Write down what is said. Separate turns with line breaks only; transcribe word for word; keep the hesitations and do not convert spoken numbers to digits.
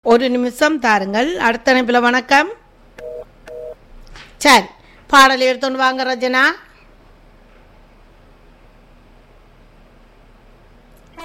ஒரு நிமிஷம் தாருங்கள். அடுத்த நிமிஷம் வணக்கம். சரி, பாடல் எடுத்துன்னு வாங்க ரஜனா.